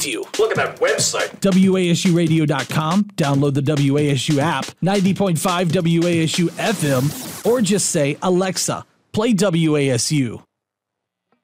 you. Look at that website. WASUradio.com. Download the WASU app, 90.5 WASU FM, or just say, Alexa, play WASU.